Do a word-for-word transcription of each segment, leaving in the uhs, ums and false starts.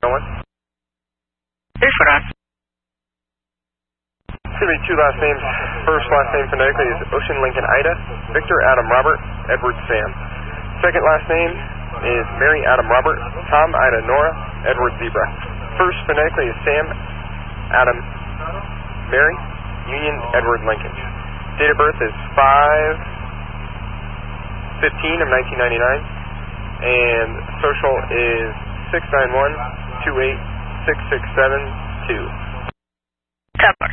One. three foot on. It's going to be two last names. First last name phonetically is Ocean Lincoln Ida, Victor Adam Robert, Edward Sam. Second last name is Mary Adam Robert, Tom Ida Nora, Edward Zebra. First phonetically is Sam Adam Mary, Union Edward Lincoln. Date of birth is five fifteen of nineteen ninety-nine, and social is six nine one, two eight six six seven two. Cover.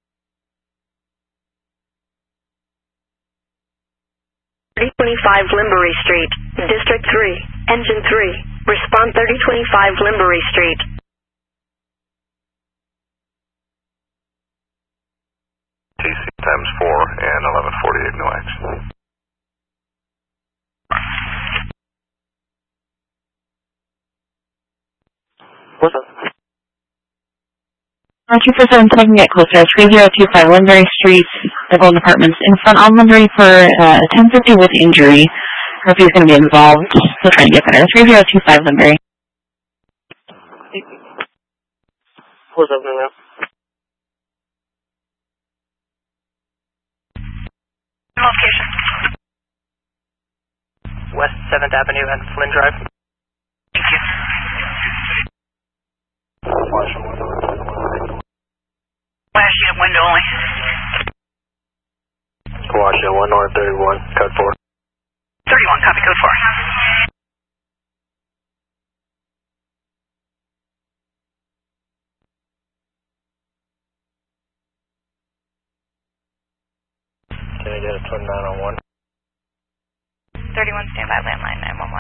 thirty twenty-five Limbury Street, District three, Engine three. Respond thirty twenty-five Limbury Street. T C times four and eleven forty-eight, no action. What's up? Our two four seven seven, get closer. three zero two five Limbury Street, the Golden Apartments, in front on Limbury for uh, ten fifty with injury. Curfew is going to be involved. Still trying to get better. three zero two five Limbury. What's up now? Location. West seventh Avenue and Flynn Drive. Thank you. Flash unit window only. Washington one North thirty-one, code four. thirty-one, copy code four. Can I get a twenty-nine on one? thirty-one, standby landline nine one one.